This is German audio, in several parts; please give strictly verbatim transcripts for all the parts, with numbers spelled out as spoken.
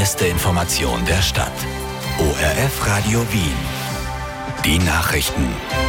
beste Information der Stadt. O R F Radio Wien. Die Nachrichten.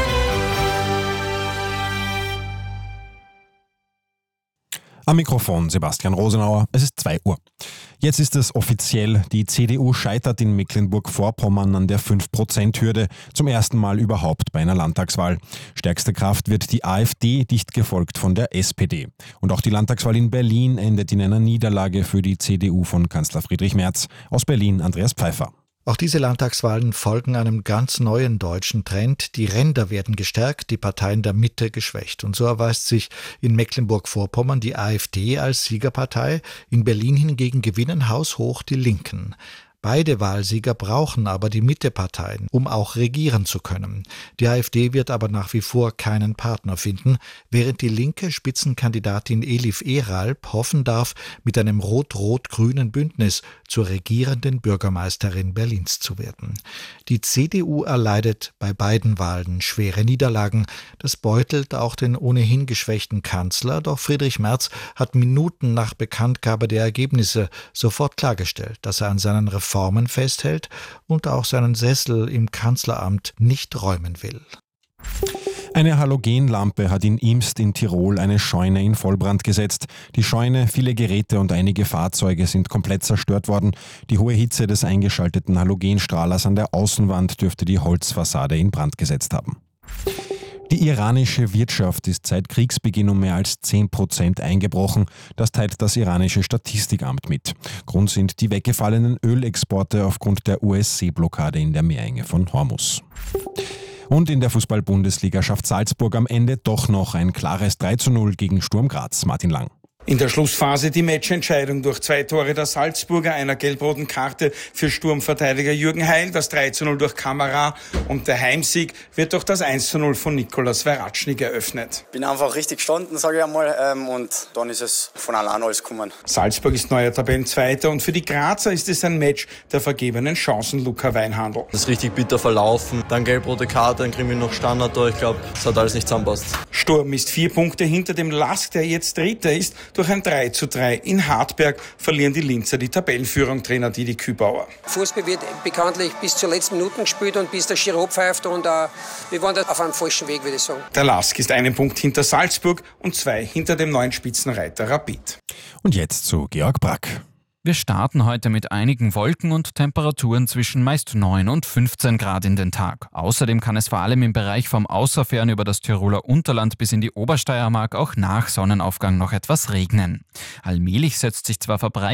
Am Mikrofon Sebastian Rosenauer. Es ist zwei Uhr. Jetzt ist es offiziell. Die C D U scheitert in Mecklenburg-Vorpommern an der fünf Prozent Hürde. Zum ersten Mal überhaupt bei einer Landtagswahl. Stärkste Kraft wird die AfD, dicht gefolgt von der S P D. Und auch die Landtagswahl in Berlin endet in einer Niederlage für die C D U von Kanzler Friedrich Merz. Aus Berlin Andreas Pfeiffer. Auch diese Landtagswahlen folgen einem ganz neuen deutschen Trend. Die Ränder werden gestärkt, die Parteien der Mitte geschwächt. Und so erweist sich in Mecklenburg-Vorpommern die AfD als Siegerpartei. In Berlin hingegen gewinnen haushoch die Linken. Beide Wahlsieger brauchen aber die Mitteparteien, um auch regieren zu können. Die AfD wird aber nach wie vor keinen Partner finden, während die linke Spitzenkandidatin Elif Eralp hoffen darf, mit einem rot-rot-grünen Bündnis zur regierenden Bürgermeisterin Berlins zu werden. Die C D U erleidet bei beiden Wahlen schwere Niederlagen. Das beutelt auch den ohnehin geschwächten Kanzler, doch Friedrich Merz hat Minuten nach Bekanntgabe der Ergebnisse sofort klargestellt, dass er an seinen Reformen Formen festhält und auch seinen Sessel im Kanzleramt nicht räumen will. Eine Halogenlampe hat in Imst in Tirol eine Scheune in Vollbrand gesetzt. Die Scheune, viele Geräte und einige Fahrzeuge sind komplett zerstört worden. Die hohe Hitze des eingeschalteten Halogenstrahlers an der Außenwand dürfte die Holzfassade in Brand gesetzt haben. Die iranische Wirtschaft ist seit Kriegsbeginn um mehr als zehn Prozent eingebrochen. Das teilt das iranische Statistikamt mit. Grund sind die weggefallenen Ölexporte aufgrund der U S-Seeblockade in der Meerenge von Hormuz. Und in der Fußball-Bundesliga schafft Salzburg am Ende doch noch ein klares drei zu null gegen Sturm Graz. Martin Lang. In der Schlussphase die Matchentscheidung durch zwei Tore der Salzburger, einer gelb-roten Karte für Sturmverteidiger Jürgen Heil, das drei zu null durch Kamara und der Heimsieg wird durch das eins zu null von Nikolas Verratschnik eröffnet. Bin einfach richtig gestanden, sage ich einmal, und dann ist es von allein alles gekommen. Salzburg ist neuer Tabellenzweiter und für die Grazer ist es ein Match der vergebenen Chancen, Luca Weinhandl. Das ist richtig bitter verlaufen, dann gelb-rote Karte, dann kriegen wir noch Standard durch, ich glaube, das hat alles nicht zusammenpasst. Sturm ist vier Punkte hinter dem Lask, der jetzt Dritter ist. Durch ein drei zu drei in Hartberg verlieren die Linzer die Tabellenführung, Trainer Didi Kübauer. Fußball wird bekanntlich bis zur letzten Minute gespielt und bis der Schiri pfeift und uh, wir waren da auf einem falschen Weg, würde ich sagen. Der Lask ist einen Punkt hinter Salzburg und zwei hinter dem neuen Spitzenreiter Rapid. Und jetzt zu Georg Brack. Wir starten heute mit einigen Wolken und Temperaturen zwischen meist neun und fünfzehn Grad in den Tag. Außerdem kann es vor allem im Bereich vom Außerfern über das Tiroler Unterland bis in die Obersteiermark auch nach Sonnenaufgang noch etwas regnen. Allmählich setzt sich zwar verbreitet